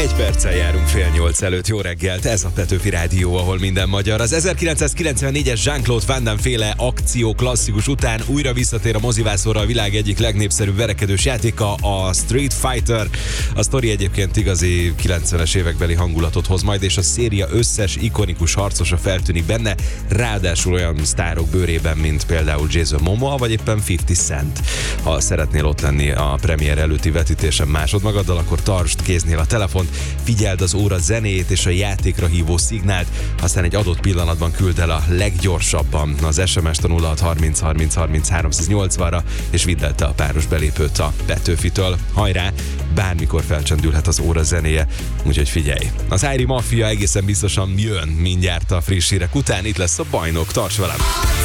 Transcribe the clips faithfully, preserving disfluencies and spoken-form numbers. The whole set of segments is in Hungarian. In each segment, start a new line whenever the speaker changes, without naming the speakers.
Egy perccel járunk fél nyolc előtt. Jó reggelt, ez a Petőfi Rádió, ahol minden magyar. Az ezerkilencszázkilencvennégyes Jean-Claude Van Damme féle akció klasszikus után újra visszatér a mozivászorra a világ egyik legnépszerűbb verekedős játéka, a Street Fighter. A sztori egyébként igazi kilencvenes évekbeli hangulatot hoz majd, és a széria összes ikonikus harcosa feltűnik benne, ráadásul olyan sztárok bőrében, mint például Jason Momoa, vagy éppen fifty Cent. Ha szeretnél ott lenni a premier előtti vetítésen másodmagaddal, akkor tartsd kéznél a telefont, figyeld az óra zenéjét és a játékra hívó szignált, aztán egy adott pillanatban küld el a leggyorsabban az es em est a nulla hat harminc harminc harminc háromszáznyolcvanra, és vidd el te a páros belépőt a Petőfitől. Hajrá, bármikor felcsendülhet az óra zenéje, úgyhogy figyelj! Az Irie Mafia egészen biztosan jön mindjárt a friss hírek után, itt lesz a bajnok, tarts velem!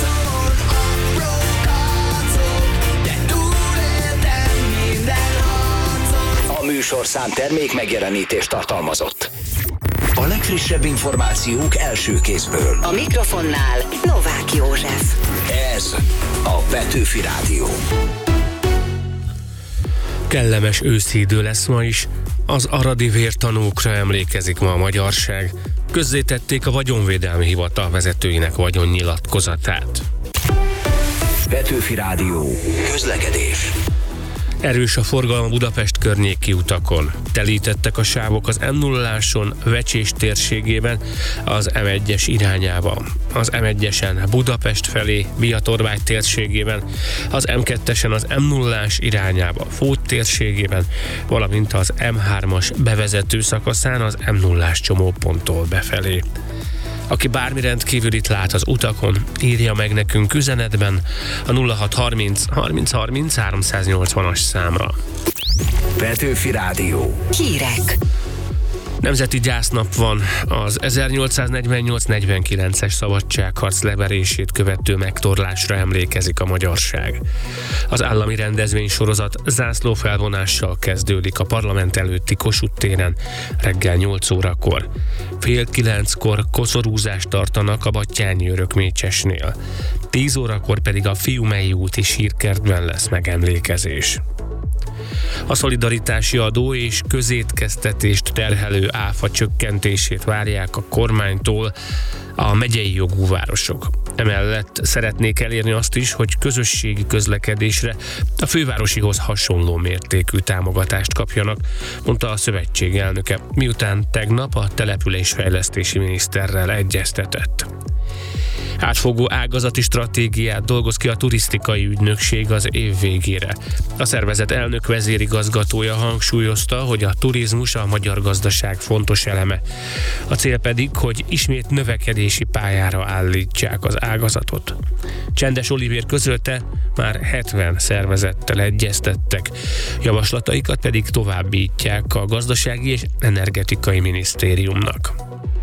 Műsorszám termék megjelenítést tartalmazott. A legfrissebb információk első kézből.
A mikrofonnál Novák József.
Ez a Petőfi Rádió.
Kellemes őszi idő lesz ma is. Az aradi vértanúkra emlékezik ma a magyarság. Közzétették a Vagyonvédelmi Hivatal vezetőinek vagyonnyilatkozatát.
Petőfi Rádió. Közlekedés.
Erős a forgalom a Budapest környéki utakon. Telítettek a sávok az em nulláson Vecsés térségében az em egyes irányába. Az em egyesen Budapest felé Biatorvágy térségében, az em kettesen az em nullás irányába Fót térségében, valamint az em hármas bevezető szakaszán az em nullás csomóponttól befelé. Aki bármi rendkívülit lát az utakon, írja meg nekünk üzenetben a nulla hat harminc harminc harminc háromszáznyolcvanas számra.
Petőfi Rádió.
Hírek.
Nemzeti gyásznap van. Az ezernyolcszáznegyvennyolc negyvenkilences szabadságharc leverését követő megtorlásra emlékezik a magyarság. Az állami rendezvénysorozat zászlófelvonással kezdődik a parlament előtti Kossuth téren reggel nyolc órakor. Fél kilenckor koszorúzást tartanak a Battyányi Örökmécsesnél. tíz órakor pedig a Fiumei úti sírkertben lesz megemlékezés. A szolidaritási adó és közétkeztetést terhelő áfa csökkentését várják a kormánytól a megyei jogú városok. Emellett szeretnék elérni azt is, hogy közösségi közlekedésre a fővárosihoz hasonló mértékű támogatást kapjanak, mondta a szövetség elnöke, miután tegnap a településfejlesztési miniszterrel egyeztetett. Átfogó ágazati stratégiát dolgoz ki a turisztikai ügynökség az év végére. A szervezet elnök vezérigazgatója hangsúlyozta, hogy a turizmus a magyar gazdaság fontos eleme. A cél pedig, hogy ismét növekedési pályára állítsák az ágazatot. Csendes Olivér közölte, már hetven szervezettel egyeztettek. Javaslataikat pedig továbbítják a Gazdasági és Energetikai Minisztériumnak.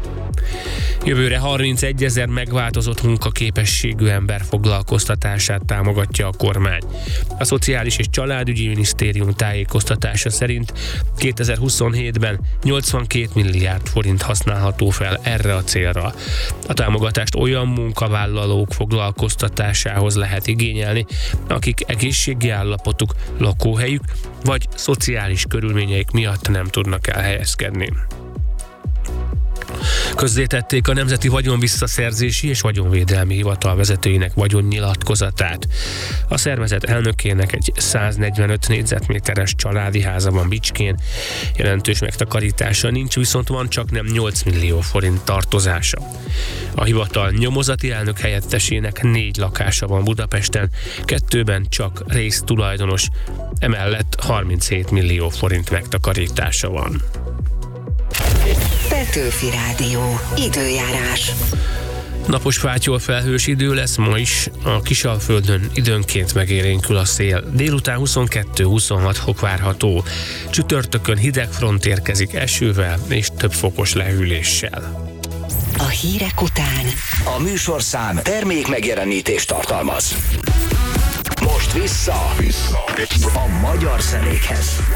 Jövőre harmincegyezer megváltozott munkaképességű ember foglalkoztatását támogatja a kormány. A Szociális és Családügyi Minisztérium tájékoztatása szerint kétezer-huszonhétben nyolcvankét milliárd forint használható fel erre a célra. A támogatást olyan munkavállalók foglalkoztatásához lehet igényelni, akik egészségi állapotuk, lakóhelyük vagy szociális körülményeik miatt nem tudnak elhelyezkedni. Közzétették a Nemzeti Vagyonvisszaszerzési és Vagyonvédelmi Hivatal vezetőinek vagyonnyilatkozatát. A szervezet elnökének egy száznegyvenöt négyzetméteres családi háza van Bicskén, jelentős megtakarítása nincs, viszont van csaknem nyolc millió forint tartozása. A hivatal nyomozati elnök helyettesének négy lakása van Budapesten, kettőben csak résztulajdonos, emellett harminchét millió forint megtakarítása van.
Petőfi Rádió. Időjárás.
Napos fátyol felhős idő lesz ma is, a Kisalföldön időnként megélénkül a szél. Délután huszonkettő-huszonhat fok várható. Csütörtökön hideg front érkezik esővel és több fokos lehűléssel.
A hírek után
a műsorszám termék megjelenítést tartalmaz. Most vissza, vissza. a magyar zenékhez.